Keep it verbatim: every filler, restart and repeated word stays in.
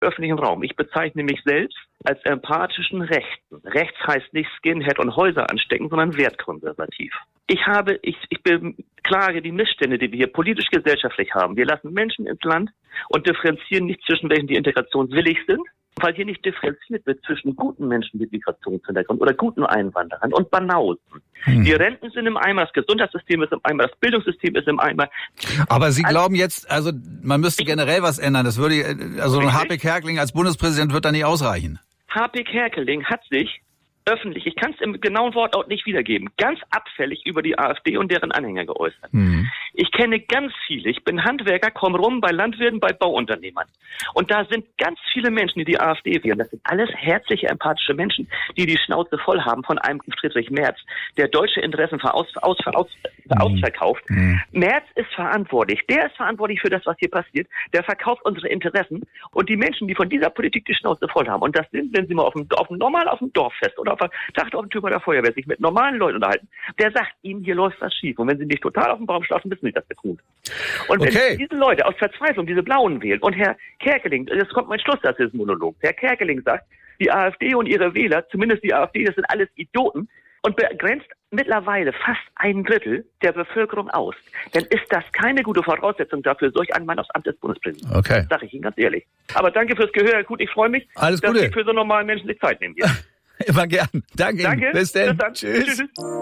öffentlichen Raum. Ich bezeichne mich selbst als empathischen Rechten. Rechts heißt nicht Skinhead und Häuser anstecken, sondern wertkonservativ. Ich habe, ich, ich beklage die Missstände, die wir hier politisch-gesellschaftlich haben. Wir lassen Menschen ins Land und differenzieren nicht zwischen welchen, die integrationswillig sind, weil hier nicht differenziert wird zwischen guten Menschen mit Migrationshintergrund oder guten Einwanderern und Banausen. Hm. Die Renten sind im Eimer, das Gesundheitssystem ist im Eimer, das Bildungssystem ist im Eimer. Aber Sie glauben jetzt, also man müsste generell was ändern. Das würde, also ein H P Kerkeling als Bundespräsident wird da nicht ausreichen. H P Kerkeling hat sich öffentlich, ich kann es im genauen Wortlaut nicht wiedergeben, ganz abfällig über die AfD und deren Anhänger geäußert. Mhm. Ich kenne ganz viele, ich bin Handwerker, komme rum bei Landwirten, bei Bauunternehmern. Und da sind ganz viele Menschen, die die AfD wählen. Das sind alles herzliche, empathische Menschen, die die Schnauze voll haben von einem Friedrich Merz, der deutsche Interessen veraus, aus, aus, mhm. ausverkauft. Mhm. Merz ist verantwortlich. Der ist verantwortlich für das, was hier passiert. Der verkauft unsere Interessen. Und die Menschen, die von dieser Politik die Schnauze voll haben, und das sind, wenn sie mal auf dem, auf dem normal auf dem Dorffest oder auf der Tag auf dem Tür bei der Feuerwehr sich mit normalen Leuten unterhalten, der sagt ihnen, hier läuft was schief. Und wenn sie nicht total auf dem Baum schlafen, wissen sie, dass das tut. Und okay. wenn diese Leute aus Verzweiflung diese Blauen wählen, und Herr Kerkeling, jetzt kommt mein Schlusssatz des Monologs, Herr Kerkeling sagt, die AfD und ihre Wähler, zumindest die AfD, das sind alles Idioten, und begrenzt mittlerweile fast ein Drittel der Bevölkerung aus, dann ist das keine gute Voraussetzung dafür, solch einen Mann aufs Amt des Bundespräsidenten. Okay. Das sage ich Ihnen ganz ehrlich. Aber danke fürs Gehör. Gut, ich freue mich, Alles dass Gute. Sie für so normalen Menschen die Zeit nehmen hier. Immer gern. Danke. Danke. Bis dann. Bis dann. Tschüss. Tschüss.